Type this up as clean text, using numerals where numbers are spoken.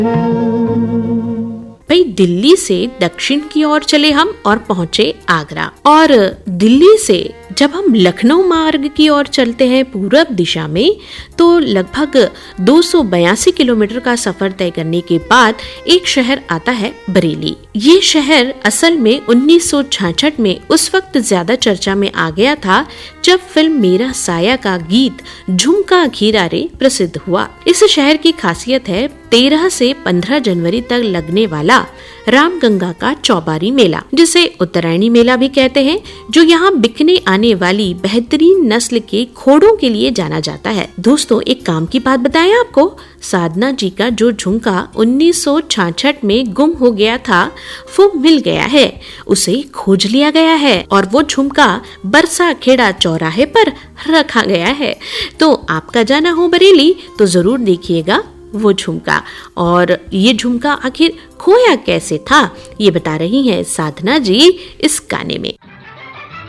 भाई दिल्ली से दक्षिण की ओर चले हम और पहुँचे आगरा, और दिल्ली से जब हम लखनऊ मार्ग की ओर चलते हैं पूरब दिशा में, तो लगभग 282 किलोमीटर का सफर तय करने के बाद एक शहर आता है बरेली। ये शहर असल में 1966 में उस वक्त ज्यादा चर्चा में आ गया था जब फिल्म मेरा साया का गीत झुमका घीरा रे प्रसिद्ध हुआ। इस शहर की खासियत है 13 से 15 जनवरी तक लगने वाला रामगंगा का चौबारी मेला, जिसे उत्तरायणी मेला भी कहते हैं, जो यहाँ बिकने आने वाली बेहतरीन नस्ल के घोड़ों के लिए जाना जाता है। दोस्तों, एक काम की बात बताएं आपको, साधना जी का जो झुमका 1966 में गुम हो गया था वो मिल गया है, उसे खोज लिया गया है और वो झुमका बरसा खेड़ा चौराहे पर रखा गया है। तो आपका जाना हो बरेली तो जरूर देखिएगा वो झुमका। और ये झुमका आखिर खोया कैसे था, ये बता रही हैं साधना जी इस गाने में।